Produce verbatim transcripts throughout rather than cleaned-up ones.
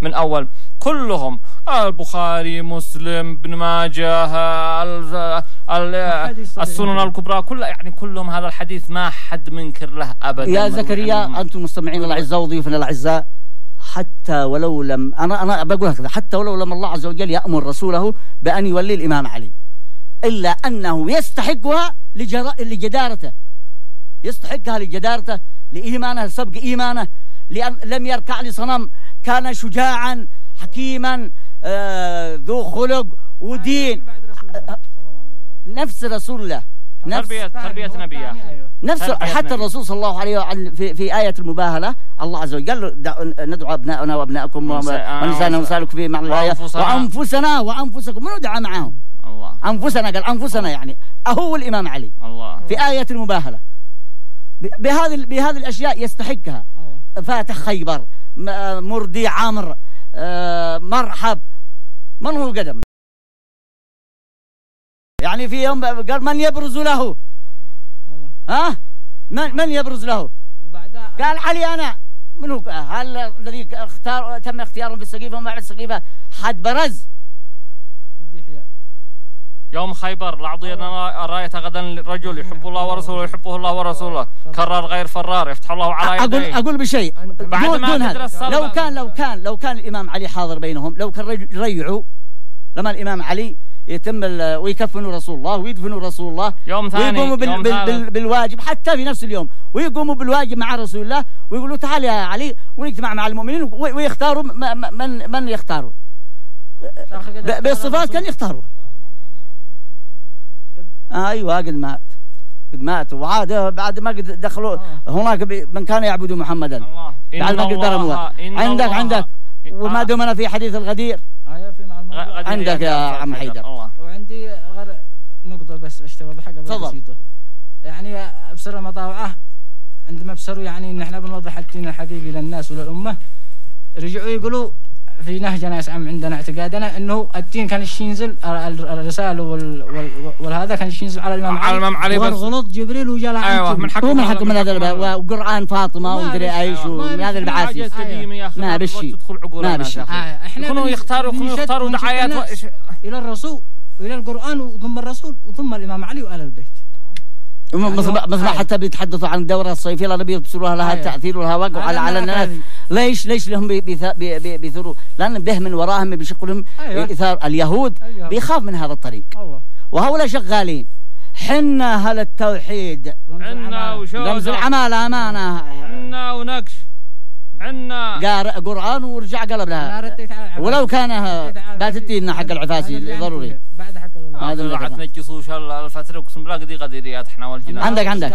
من أول كلهم، البخاري، مسلم، ابن ماجه، السنن الكبرى، كل يعني كلهم هذا الحديث ما حد منكر له أبدا. يا زكريا أنتم المستمعين الأعزاء وضيوفنا الأعزاء، حتى ولو لم أنا أنا بقول هكذا، حتى ولو لم الله عز وجل يأمر رسوله بأن يولي الإمام علي، إلا أنه يستحقها لجدارته، يستحقها لجدارته، لإيمانه، لسبق إيمانه، لأن لم يركع لصنم، كان شجاعا حكيما آه ذو خلق ودين، نفس رسول الله، نفس تربية تربية نبيه، نفس حتى الرسول صلى الله عليه وسلم في, في آية المباهلة الله عز وجل ندعو أبناءنا وأبناءكم ونساءنا ونسالكم في معنى الآية وأنفسنا وأنفسكم، من دعا معهم الله، أنفسنا قال أنفسنا، يعني أهو الإمام علي الله في آية المباهلة بهذه بهذه الأشياء يستحقها. فاتح خيبر، مردي عمرو، مرحب، من هو قدم يعني في يوم قال من يبرز له، ها من من يبرز له، قال علي أنا، منو هل الذي اختار تم اختيارهم في السقيفة وما بعد السقيفة حد برز يوم خيبر لأعطينا راية غدا رجل يحب الله ورسوله يحبه الله ورسوله كرر غير فرار يفتح الله على يديه. أقول أقول بشيء بعد ما دون هذا، لو كان لو كان لو كان الإمام علي حاضر بينهم، لو كان ريعوا لما الإمام علي يتم ويكفنوا رسول الله ويدفنوا رسول الله يوم ثاني، ويقوموا بال يوم بال بال بالواجب حتى في نفس اليوم، ويقوموا بالواجب مع رسول الله ويقولوا تعال يا علي ونجتمع مع المؤمنين ويختاروا من من يختاروا بالصفات كان يختاروا. ايوه قد مات قد مات وعاد بعد ما قد دخلوا هناك من كان يعبد محمدا بعد ما قد ضربوا. عندك عندك وما دمنا في حديث الغدير عندك يا عم حيدر. وعندي غير نقطة بس اشتغل بحاجة بسيطة، يعني ابصر مطاوعة عندما ابصروا يعني ان احنا بنوضح الدين الحقيقي للناس وللأمة، رجعوا يقولوا في نهجنا يسعم عندنا اعتقادنا انه الدين كان ينزل الرسالة وال والهذا كان ينزل على الامام علي، على الامام علي والغلط جبريل وجاء ايوه من حق من حق من هذا وقرآن فاطمة ومدري ايش ومن هذا البعاث ما بشي ما بشي يكونوا يختاروا يكونوا يختاروا دعايات الى الرسول والى القرآن وثم الرسول وثم الامام علي وآل البيت. مثل حتى بيتحدثوا عن الدورة الصيفية لا بيبصروها لها تأثير ولها وقع على على الناس. ليش ليش لهم بيثروا؟ لأن به من وراهم بيشق لهم إثار اليهود، بيخاف من هذا الطريق وهؤلاء شغالين. حنا أهل التوحيد، حنا رمز العمالة أمانة، حنا ونكش، حنا قارئ قرآن ورجع قلب لها، ولو كان باتتينا حق العفاسي ضروري. هذا اللي قاعد تنجسوش الفترة اقسم بالله قدي قديريات احنا والجنان. عندك عندك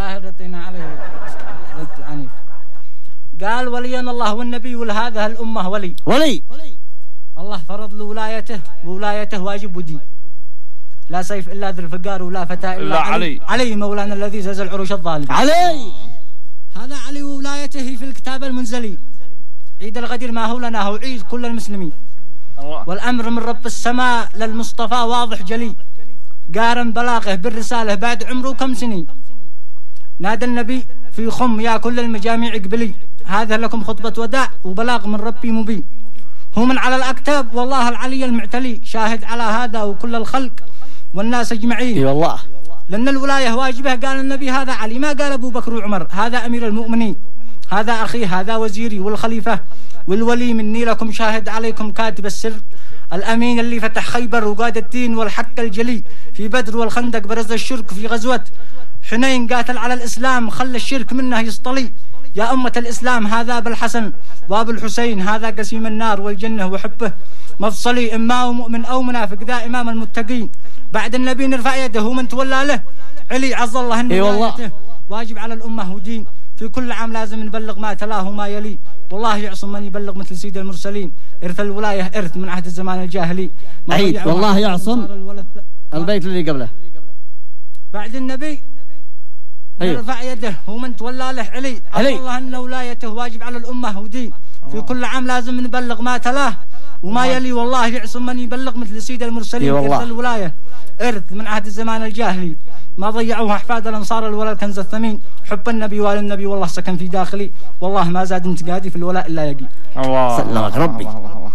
قال ولينا الله والنبي ولهذا الأمة ولي ولي الله فرض له ولايته وولايته واجب ودين، لا سيف إلا ذي الفقار ولا فتى إلا, إلا علي. علي مولانا الذي زلزل العروش الظالم علي. هذا علي وولايته في الكتاب المنزلي، عيد الغدير ما هو لنا هو عيد كل المسلمين الله. والأمر من رب السماء للمصطفى واضح جلي، قارن بلاغه بالرسالة بعد عمره كم سنين. نادى النبي في خم يا كل المجاميع قبلي، هذا لكم خطبة وداع وبلاغ من ربي مبين. هو من على الأكتاب والله العلي المعتلي، شاهد على هذا وكل الخلق والناس اجمعين. اي والله لأن الولاية واجبه، قال النبي هذا علي، ما قال أبو بكر وعمر، هذا أمير المؤمنين، هذا أخي، هذا وزيري والخليفة والولي مني لكم، شاهد عليكم كاتب السر الأمين اللي فتح خيبر وقاد الدين والحق الجلي في بدر والخندق، برز الشرك في غزوة حنين، قاتل على الإسلام خلى الشرك منه يصطلي. يا أمة الإسلام هذا أبو الحسن وأبو الحسين، هذا قسيم النار والجنة وحبه مفصلي، إما هو مؤمن أو منافق ذا إمام المتقين. بعد النبي نرفع يده ومن تولى له علي عز الله أن ولايته واجب على الأمة ودين، في كل عام لازم نبلغ ما تلاه ما يلي، والله يعصم من يبلغ مثل سيد المرسلين. إرث الولاية إرث من عهد الزمان الجاهلي، عيد والله يعصم البيت الذي قبله. بعد النبي نرفع يده ومن تولى له علي عز الله أن ولايته واجب على الأمة ودين، في كل عام لازم نبلغ ما تلاه وما يلي، والله يعصم من يبلغ مثل سيد المرسلين. إرث الولاية إرث من عهد الزمان الجاهلي، ما ضيعوها أحفاد الأنصار الولاء الكنز الثمين، حب النبي وآل النبي والله سكن في داخلي، والله ما زاد انتقادي في الولاء إلا يقي. الله سلمك ربي.